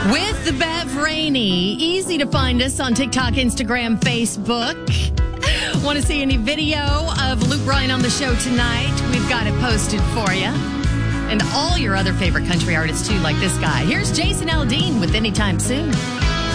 With the Bev Rainey. Easy to find us on TikTok, Instagram, Facebook. Want to see any video of Luke Bryan on the show tonight? We've got it posted for you. And all your other favorite country artists, too, like this guy. Here's Jason Aldean with Anytime Soon.